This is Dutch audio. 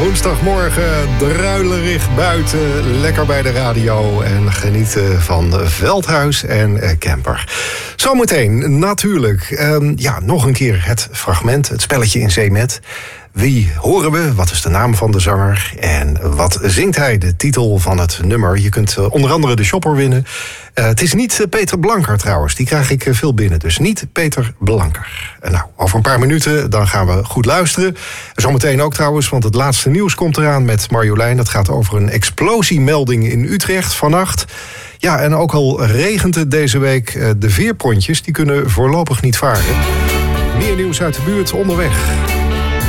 Woensdagmorgen, druilerig buiten, lekker bij de radio en genieten van Veldhuis en Kemper. Zometeen natuurlijk, nog een keer het fragment, het spelletje in C met. Wie horen we? Wat is de naam van de zanger? En wat zingt hij? De titel van het nummer. Je kunt onder andere de shopper winnen. Het is niet Peter Blanker trouwens. Die krijg ik veel binnen. Dus niet Peter Blanker. Nou, over een paar minuten dan gaan we goed luisteren. Zometeen ook trouwens, want het laatste nieuws komt eraan met Marjolein. Dat gaat over een explosiemelding in Utrecht vannacht. Ja, en ook al regent het deze week, de veerpontjes die kunnen voorlopig niet varen. Meer nieuws uit de buurt onderweg.